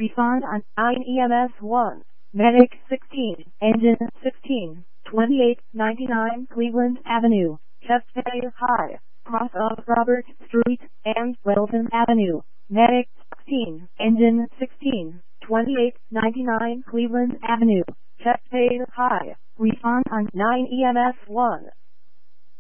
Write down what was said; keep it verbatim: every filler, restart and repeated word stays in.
Refund on nine E M S one. Medic sixteen, Engine sixteen, twenty-eight ninety-nine Cleveland Avenue, Chesapeake High, cross of Robert Street and Welton Avenue. Medic sixteen, Engine sixteen, twenty-eight ninety-nine Cleveland Avenue, Chesapeake High. Refund on nine E M S one.